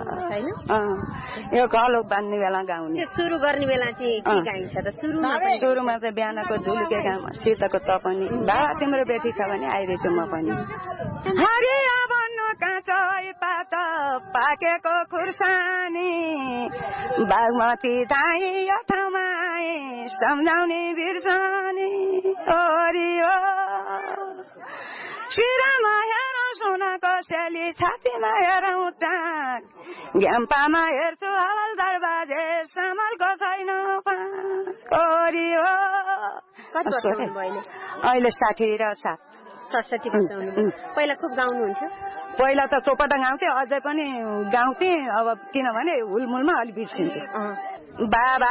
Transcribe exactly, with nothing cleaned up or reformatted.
यो कलो बान्ने बेला गाउने सुरु गर्ने बेला चाहिँ के गाइन्छ त सुरुमा सुरुमा चाहिँ बिहानको झुलुके गाउँ शीतको त पनि बाबा तिम्रो बेटी छ भने आइरहेछु म पनि हरिया भन्नु काँचै पात पाकेको खुर्सानी बागमती दाई यो ठाउँमा सम्झाउने बिर्सनी ओरियो शिरमा हेर सुनको सेली छातीमा हेरौँ टाक घ्याम्पामा हेर्छु हवल दरबाजे सामलको छैन ओरियो अहिले साठी र सात सडसठी पहिला खुब गाउनुहुन्थ्यो पहिला त चोपटा गाउँथे अझै पनि गाउँथे अब किनभने हुलमुलमा अलि बिर्सिन्छु बाबा